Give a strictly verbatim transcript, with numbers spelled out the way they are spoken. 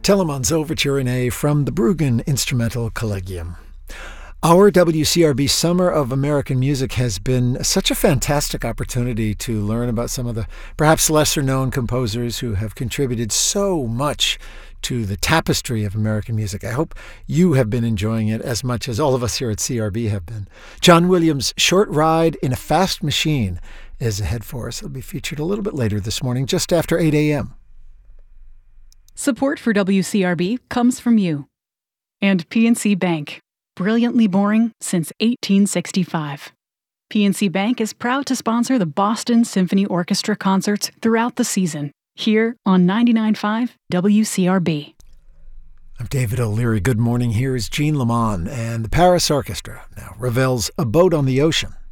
Telemann's Overture in A from the Bruggen Instrumental Collegium. Our W C R B Summer of American Music has been such a fantastic opportunity to learn about some of the perhaps lesser-known composers who have contributed so much to the tapestry of American music. I hope you have been enjoying it as much as all of us here at C R B have been. John Williams' Short Ride in a Fast Machine is ahead for us. It'll be featured a little bit later this morning, just after eight a.m. Support for W C R B comes from you and P N C Bank. Brilliantly boring since eighteen sixty-five. P N C Bank is proud to sponsor the Boston Symphony Orchestra concerts throughout the season, here on ninety-nine point five W C R B. I'm David O'Leary. Good morning. Here is Jean Lamont and the Paris Orchestra. Now, Ravel's A Boat on the Ocean.